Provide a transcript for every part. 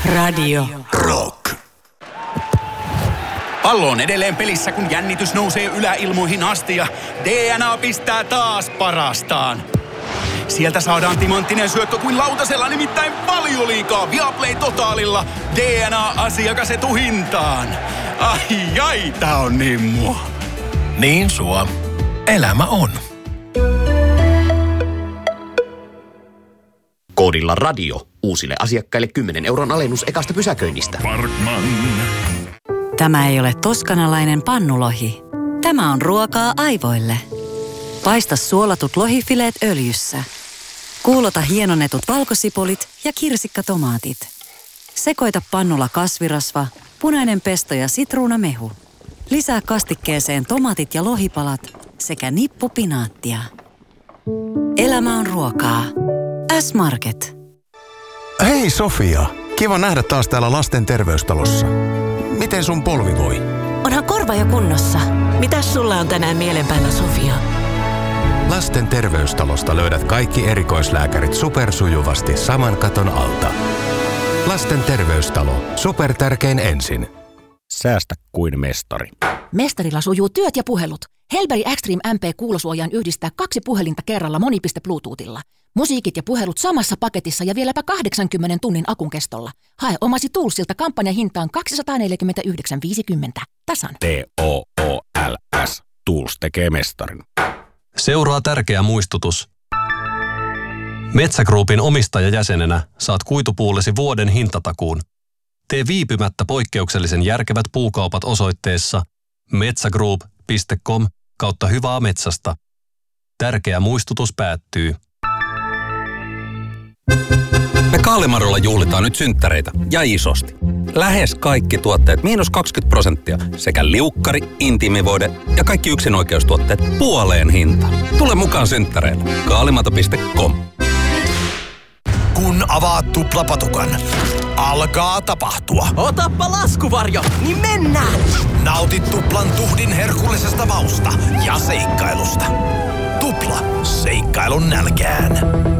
Radio Rock. Pallo on edelleen pelissä, kun jännitys nousee yläilmoihin asti ja DNA pistää taas parastaan. Sieltä saadaan timanttinen syöttö kuin lautasella, nimittäin Valioliigaa Viaplay Totaalilla. DNA-asiakas etuhintaan. Ai, tää on niin mua. Niin sua. Elämä on. Koodilla radio. Uusille asiakkaille 10 euron alennus ekasta pysäköinnistä. Parkman. Tämä ei ole toskanalainen pannulohi. Tämä on ruokaa aivoille. Paista suolatut lohifileet öljyssä. Kuulota hienonnetut valkosipulit ja kirsikkatomaatit. Sekoita pannulla kasvirasva, punainen pesto ja sitruunamehu. Lisää kastikkeeseen tomaatit ja lohipalat sekä nippu pinaattia. Elämä on ruokaa. S-Market. Hei Sofia, kiva nähdä taas täällä lasten terveystalossa. Miten sun polvi voi? Onhan korva jo kunnossa. Mitäs sulla on tänään mielenpäällä, Sofia? Lasten terveystalosta löydät kaikki erikoislääkärit supersujuvasti saman katon alta. Lasten terveystalo. Supertärkein ensin. Säästä kuin mestari. Mestarilla sujuu työt ja puhelut. Hellberg Extreme MP-kuulosuojaan yhdistää 2 puhelinta kerralla monipiste Bluetoothilla. Musiikit ja puhelut samassa paketissa ja vieläpä 80 tunnin akun kestolla. Hae omasi Toolsilta kampanjahintaan 249,50. Tasan. TOOLS. Tools tekee mestarin. Seuraa tärkeä muistutus. Metsä Groupin omistajajäsenenä saat kuitupuullesi vuoden hintatakuun. Tee viipymättä poikkeuksellisen järkevät puukaupat osoitteessa metsagroup.com/hyvää metsästä. Tärkeä muistutus päättyy. Me Kaalimarolla juhlitaan nyt synttäreitä ja isosti. Lähes kaikki tuotteet -20% sekä liukkari, intiimivoide ja kaikki yksinoikeustuotteet puoleen hintaan. Tule mukaan synttäreille. Kaalimato.com. Kun avaat tuplapatukan, alkaa tapahtua. Otappa laskuvarjo, niin mennään! Nauti tuplan tuhdin herkullisesta mausta ja seikkailusta. Tupla. Seikkailun nälkään.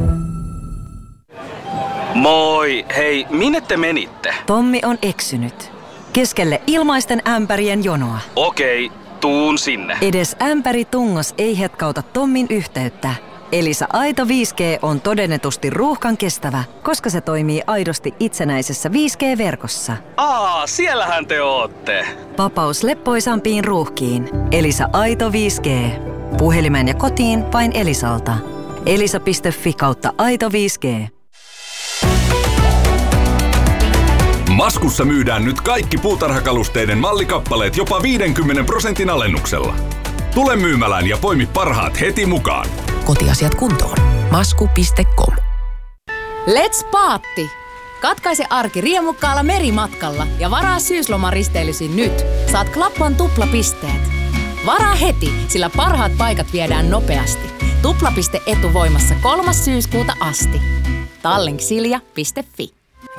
Moi! Hei, minne te menitte? Tommi on eksynyt. Keskelle ilmaisten ämpärien jonoa. Okei, tuun sinne. Edes ämpäri tungos ei hetkauta Tommin yhteyttä. Elisa Aito 5G on todennetusti ruuhkan kestävä, koska se toimii aidosti itsenäisessä 5G-verkossa. Siellähän te ootte. Vapaus leppoisampiin ruuhkiin. Elisa Aito 5G. Puhelimeen ja kotiin vain Elisalta. elisa.fi/Aito 5G. Maskussa myydään nyt kaikki puutarhakalusteiden mallikappaleet jopa 50% alennuksella. Tule myymälään ja poimi parhaat heti mukaan. Kotiasiat kuntoon. Masku.com. Let's paatti! Katkaise arki riemukkaalla merimatkalla ja varaa syyslomaristeilyysi nyt. Saat Klappan tuplapisteet. Varaa heti, sillä parhaat paikat viedään nopeasti. Tuplapiste etuvoimassa 3. syyskuuta asti. Tallinksilja.fi.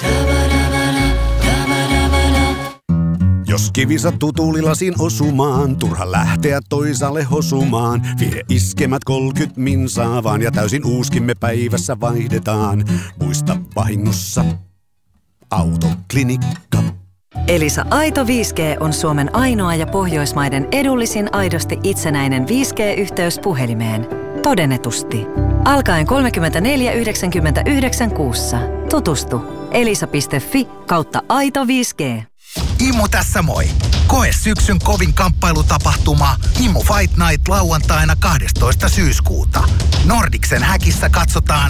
Jos kivi sattuu tuulilasiin osumaan, turha lähteä toisaalle hosumaan. Vie iskemät 30 minsaa vaan ja täysin uuskimme päivässä vaihdetaan. Muista vahingossa Autoklinikka. Elisa Aito 5G on Suomen ainoa ja Pohjoismaiden edullisin aidosti itsenäinen 5G-yhteys puhelimeen. Todennetusti. Alkaen 34,99 kuussa. Tutustu. elisa.fi/Aito 5G. Immu tässä moi. Koe syksyn kovin kamppailutapahtuma Immu Fight Night lauantaina 12. syyskuuta. Nordicsen häkissä katsotaan